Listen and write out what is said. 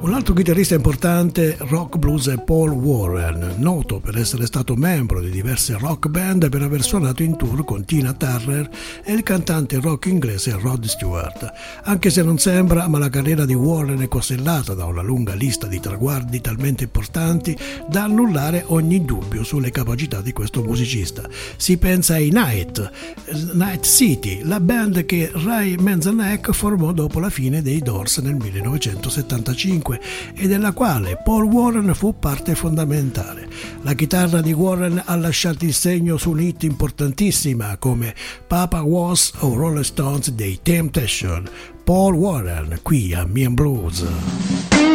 Un altro chitarrista importante rock blues è Paul Warren, noto per essere stato membro di diverse rock band e per aver suonato in tour con Tina Turner e il cantante rock inglese Rod Stewart. Anche se non sembra, ma la carriera di Warren è costellata da una lunga lista di traguardi talmente importanti da annullare ogni dubbio sulle capacità di questo musicista. Si pensa ai Night City, la band che Ray Manzarek formò dopo la fine dei Doors nel 1975 e della quale Paul Warren fu parte fondamentale. La chitarra di Warren ha lasciato il segno su un'hit importantissima come Papa Was o Rolling Stones dei Temptation. Paul Warren qui a Me and Blues.